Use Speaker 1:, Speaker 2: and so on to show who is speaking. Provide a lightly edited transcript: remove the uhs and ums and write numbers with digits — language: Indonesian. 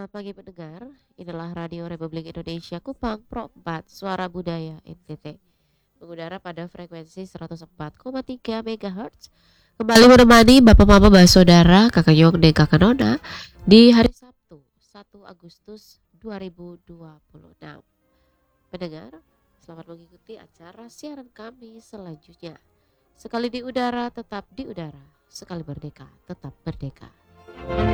Speaker 1: Selamat pagi pendengar, inilah Radio Republik Indonesia Kupang Pro 4 Suara Budaya NTT. Mengudara pada frekuensi 104,3 MHz. Kembali menemani Bapak Mama Mbak Saudara, Kakak Yong dan Kakak Nona di hari Sabtu 1 Agustus 2026. Pendengar, selamat mengikuti acara siaran kami selanjutnya. Sekali di udara, tetap di udara. Sekali merdeka, tetap merdeka.